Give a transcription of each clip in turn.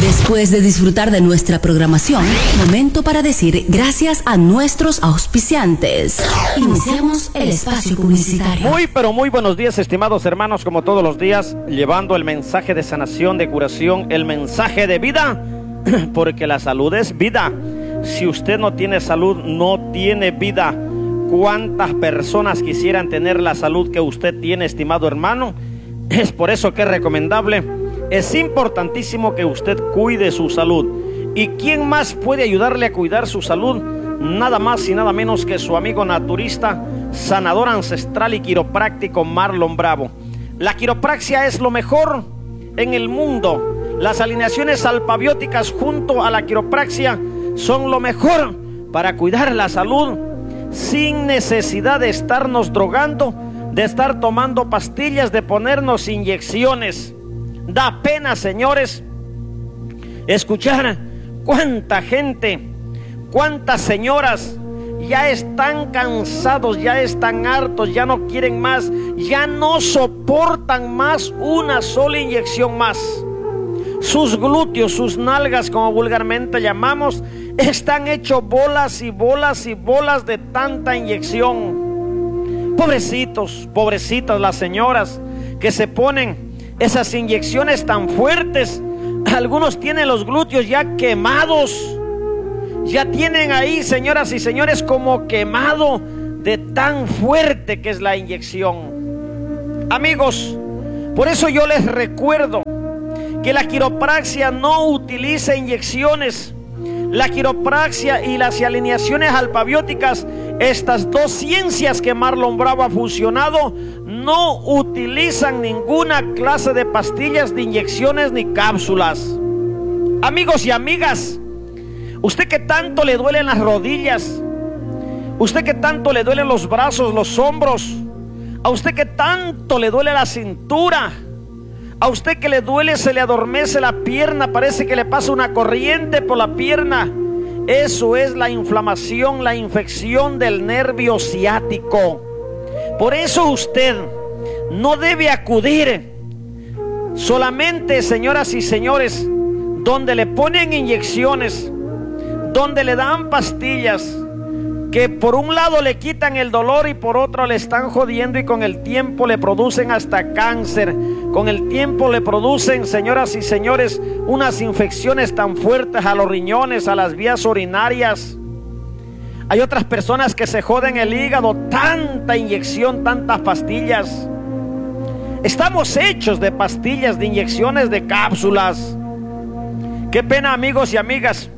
Después de disfrutar de nuestra programación, momento para decir gracias a nuestros auspiciantes. Iniciamos el espacio publicitario. Muy, pero muy buenos días, estimados hermanos, como todos los días, llevando el mensaje de sanación, de curación, el mensaje de vida, porque la salud es vida. Si usted no tiene salud, no tiene vida. ¿Cuántas personas quisieran tener la salud que usted tiene, estimado hermano? Es por eso que es recomendable, es importantísimo que usted cuide su salud. ¿Y quién más puede ayudarle a cuidar su salud? Nada más y nada menos que su amigo naturista, sanador ancestral y quiropráctico Marlon Bravo. La quiropraxia es lo mejor en el mundo. Las alineaciones alfabióticas junto a la quiropraxia son lo mejor para cuidar la salud sin necesidad de estarnos drogando, de estar tomando pastillas, de ponernos inyecciones. Da pena, señores, escuchar cuánta gente, cuántas señoras ya están cansados, ya están hartos, ya no quieren más, ya no soportan más una sola inyección más. Sus glúteos, sus nalgas, como vulgarmente llamamos, están hechos bolas y bolas y bolas de tanta inyección. Pobrecitos, pobrecitas las señoras que se ponen esas inyecciones tan fuertes. Algunos tienen los glúteos ya quemados. Ya tienen ahí, señoras y señores, como quemado de tan fuerte que es la inyección. Amigos, por eso yo les recuerdo que la quiropraxia no utiliza inyecciones. La quiropraxia y las alineaciones alfabióticas, estas dos ciencias que Marlon Bravo ha fusionado, no utilizan ninguna clase de pastillas, de inyecciones ni cápsulas. Amigos y amigas, usted que tanto le duelen las rodillas, usted que tanto le duelen los brazos, los hombros, a usted que tanto le duele la cintura, a usted que le duele, se le adormece la pierna, parece que le pasa una corriente por la pierna, eso es la inflamación, la infección del nervio ciático. Por eso usted no debe acudir solamente, señoras y señores, donde le ponen inyecciones, donde le dan pastillas, que por un lado le quitan el dolor y por otro le están jodiendo, y con el tiempo le producen hasta cáncer. Con el tiempo le producen, señoras y señores, unas infecciones tan fuertes a los riñones, a las vías urinarias. Hay otras personas que se joden el hígado, tanta inyección, tantas pastillas. Estamos hechos de pastillas, de inyecciones, de cápsulas. Qué pena, amigos y amigas.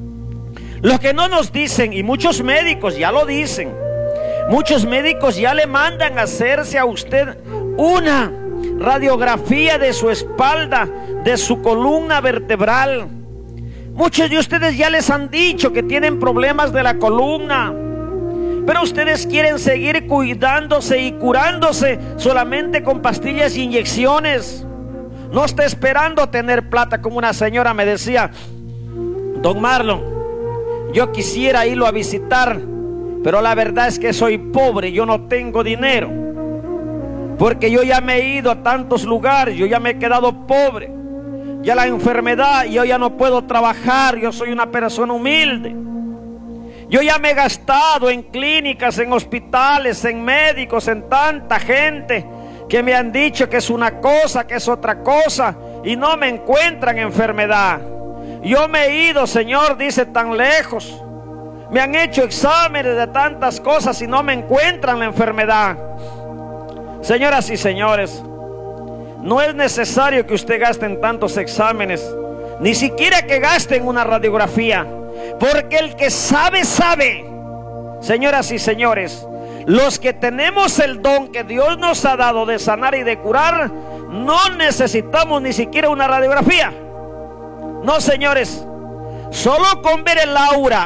Lo que no nos dicen, y muchos médicos ya lo dicen, muchos médicos ya le mandan a hacerse a usted una radiografía de su espalda, de su columna vertebral. Muchos de ustedes ya les han dicho que tienen problemas de la columna, pero ustedes quieren seguir cuidándose y curándose solamente con pastillas e inyecciones. No está esperando tener plata, como una señora me decía: don Marlon, yo quisiera irlo a visitar, pero la verdad es que soy pobre, yo no tengo dinero, porque yo ya me he ido a tantos lugares, yo ya me he quedado pobre, ya la enfermedad, yo ya no puedo trabajar, yo soy una persona humilde, yo ya me he gastado en clínicas, en hospitales, en médicos, en tanta gente que me han dicho que es una cosa, que es otra cosa, y no me encuentran enfermedad. Yo me he ido, Señor, dice, tan lejos. Me han hecho exámenes de tantas cosas y no me encuentran la enfermedad. Señoras y señores, no es necesario que usted gaste en tantos exámenes, ni siquiera que gaste en una radiografía, porque el que sabe, sabe. Señoras y señores, los que tenemos el don que Dios nos ha dado de sanar y de curar, no necesitamos ni siquiera una radiografía. No, señores, solo con ver el aura,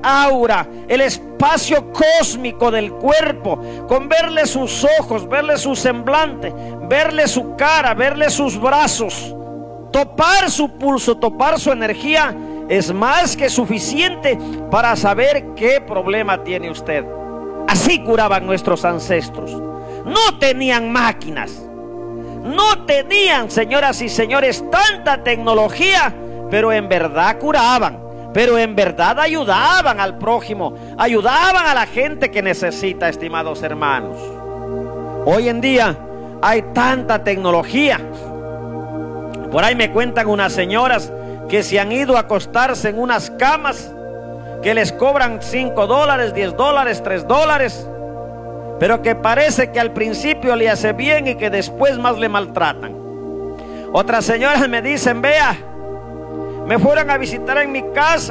el espacio cósmico del cuerpo, con verle sus ojos, verle su semblante, verle su cara, verle sus brazos, topar su pulso, topar su energía, es más que suficiente para saber qué problema tiene usted. Así curaban nuestros ancestros. No tenían máquinas, no tenían, señoras y señores, tanta tecnología pero en verdad curaban, pero en verdad ayudaban al prójimo, ayudaban a la gente que necesita, estimados hermanos. Hoy en día hay tanta tecnología. Por ahí me cuentan unas señoras que se han ido a acostarse en unas camas que les cobran $5, $10, $3, pero que parece que al principio le hace bien y que después más le maltratan. Otras señoras me dicen: vea, me fueron a visitar en mi casa.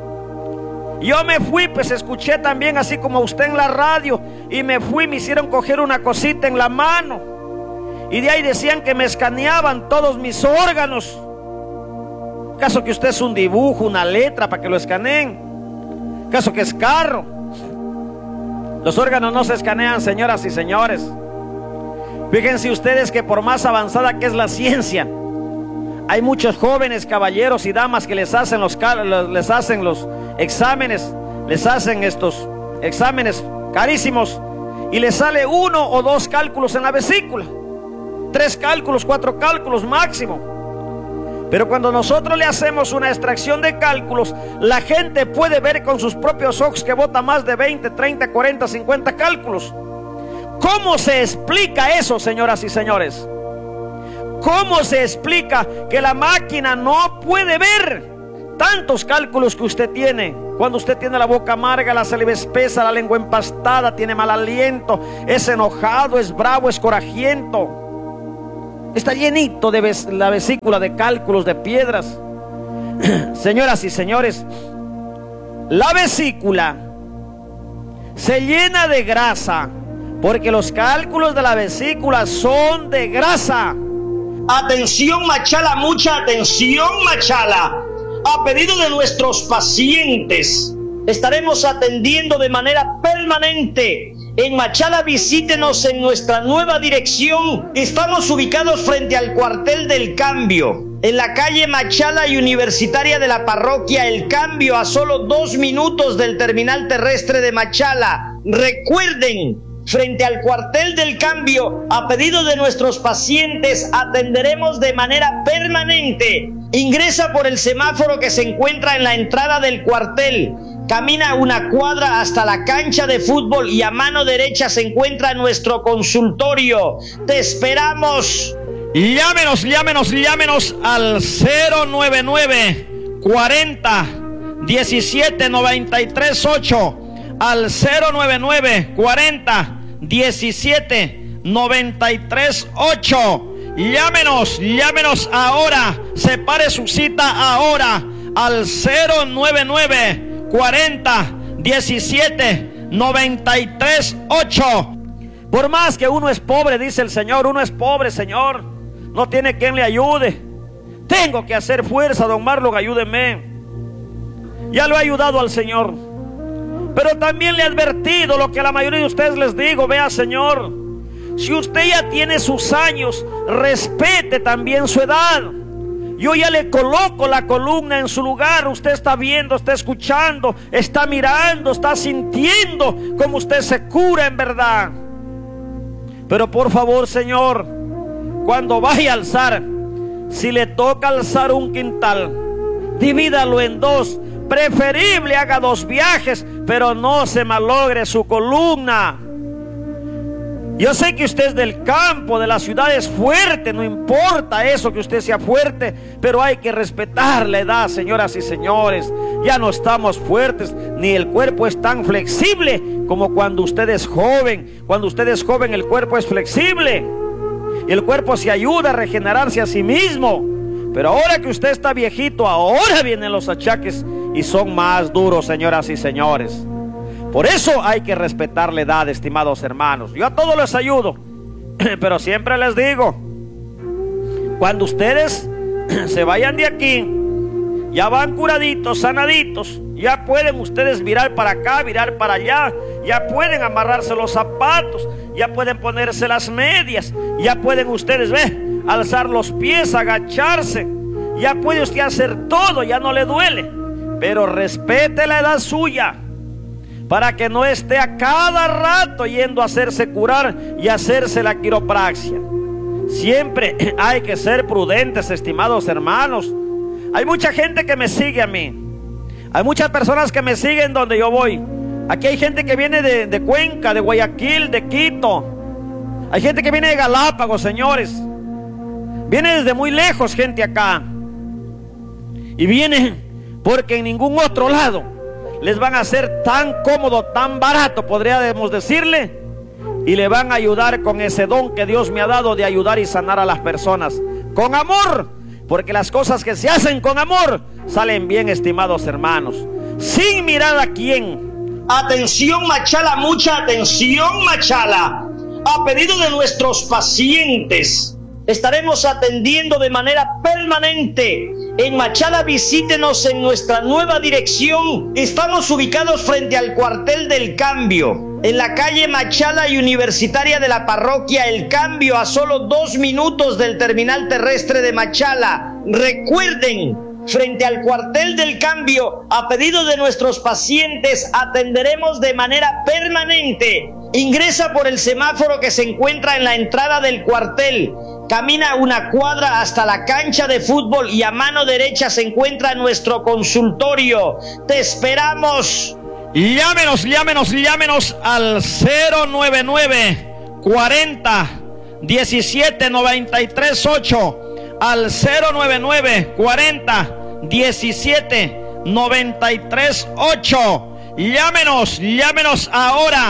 Yo me fui, pues escuché también así como usted en la radio, y me fui, me hicieron coger una cosita en la mano, y de ahí decían que me escaneaban todos mis órganos. ¿Caso que usted es un dibujo, una letra para que lo escaneen? ¿Caso que es carro? Los órganos no se escanean, señoras y señores. Fíjense ustedes que por más avanzada que es la ciencia, hay muchos jóvenes caballeros y damas que les hacen los exámenes, les hacen estos exámenes carísimos y les sale 1 o 2 cálculos en la vesícula, 3 cálculos, 4 cálculos máximo. Pero cuando nosotros le hacemos una extracción de cálculos, la gente puede ver con sus propios ojos que bota más de 20, 30, 40, 50 cálculos. ¿Cómo se explica eso, señoras y señores? ¿Cómo se explica que la máquina no puede ver tantos cálculos que usted tiene? Cuando usted tiene la boca amarga, la saliva espesa, la lengua empastada, tiene mal aliento, es enojado, es bravo, es corajiento, está llenito de la vesícula de cálculos, de piedras. Señoras y señores, la vesícula se llena de grasa porque los cálculos de la vesícula son de grasa. Atención Machala, mucha atención Machala. A pedido de nuestros pacientes, estaremos atendiendo de manera permanente. En Machala visítenos en nuestra nueva dirección. Estamos ubicados frente al cuartel del Cambio, en la calle Machala y Universitaria de la parroquia El Cambio, a solo 2 minutos del terminal terrestre de Machala. Recuerden, frente al cuartel del Cambio, a pedido de nuestros pacientes, atenderemos de manera permanente. Ingresa por el semáforo que se encuentra en la entrada del cuartel. Camina una cuadra hasta la cancha de fútbol y a mano derecha se encuentra nuestro consultorio. ¡Te esperamos! Llámenos al 099 40 17 93 8. Al 099 40 17 93 8. Llámenos ahora. Separe su cita ahora al 099 40 17 93 8. Por más que uno es pobre, dice el Señor, uno es pobre, Señor, no tiene quien le ayude. Tengo que hacer fuerza, don Marlon, ayúdeme. Ya lo he ayudado al Señor, pero también le he advertido lo que a la mayoría de ustedes les digo: vea, Señor, si usted ya tiene sus años, respete también su edad. Yo ya le coloco la columna en su lugar. Usted está viendo, está escuchando, está mirando, está sintiendo cómo usted se cura en verdad. Pero por favor, Señor, cuando vaya a alzar, si le toca alzar un quintal, divídalo en 2. Preferible haga 2 viajes, pero no se malogre su columna. Yo sé que usted es del campo, de la ciudad, es fuerte, no importa eso que usted sea fuerte, pero hay que respetar la edad, señoras y señores. Ya no estamos fuertes, ni el cuerpo es tan flexible como cuando usted es joven. Cuando usted es joven, el cuerpo es flexible y el cuerpo se ayuda a regenerarse a sí mismo. Pero ahora que usted está viejito, ahora vienen los achaques y son más duros, señoras y señores. Por eso hay que respetar la edad, estimados hermanos. Yo a todos les ayudo, pero siempre les digo, cuando ustedes se vayan de aquí, ya van curaditos, sanaditos, ya pueden ustedes virar para acá, virar para allá, ya pueden amarrarse los zapatos, ya pueden ponerse las medias, ya pueden ustedes, alzar los pies, agacharse, ya puede usted hacer todo, ya no le duele. Pero respete la edad suya, para que no esté a cada rato yendo a hacerse curar y hacerse la quiropraxia. Siempre hay que ser prudentes, estimados hermanos. Hay mucha gente que me sigue a mí. Hay muchas personas que me siguen donde yo voy. Aquí hay gente que viene de Cuenca, de Guayaquil, de Quito. Hay gente que viene de Galápagos, señores. Viene desde muy lejos gente acá. Y viene porque en ningún otro lado les van a hacer tan cómodo, tan barato, podríamos decirle. Y le van a ayudar con ese don que Dios me ha dado de ayudar y sanar a las personas. Con amor. Porque las cosas que se hacen con amor salen bien, estimados hermanos. Sin mirar a quién. Atención Machala, mucha atención Machala. A pedido de nuestros pacientes, estaremos atendiendo de manera permanente. En Machala visítenos en nuestra nueva dirección. Estamos ubicados frente al cuartel del Cambio, en la calle Machala y Universitaria de la parroquia El Cambio, a solo 2 minutos del terminal terrestre de Machala. Recuerden, frente al cuartel del Cambio, a pedido de nuestros pacientes, atenderemos de manera permanente. Ingresa por el semáforo que se encuentra en la entrada del cuartel. Camina 1 cuadra hasta la cancha de fútbol y a mano derecha se encuentra nuestro consultorio. ¡Te esperamos! Llámenos al 099 40 17 93 8. Al 099 40 17 93 8. Llámenos ahora.